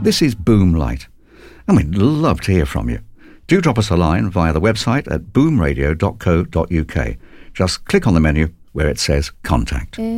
This is Boom Light, and we'd love to hear from you. Do drop us a line via the website at boomradio.co.uk. Just click on the menu where it says Contact.